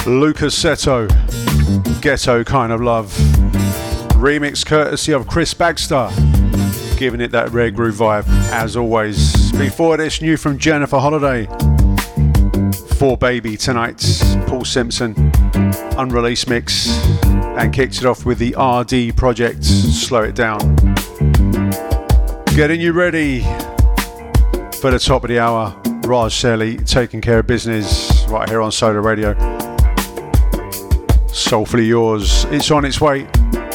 Lucas Seto, Ghetto Kind of Love. Remix courtesy of Chris Baxter, giving it that rare groove vibe as always. Before this, new from Jennifer Holiday, For Baby Tonight, Paul Simpson, unreleased mix, and kicked it off with the RD project, Slow It Down. Getting you ready for the top of the hour, Raj Shelley taking care of business right here on Solar Radio. Soulfully yours, it's on its way.